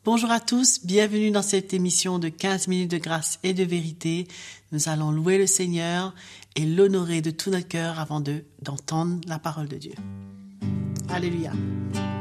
Bonjour à tous, bienvenue dans cette émission de 15 minutes de grâce et de vérité. Nous allons louer le Seigneur et l'honorer de tout notre cœur avant d'entendre la parole de Dieu. Alléluia.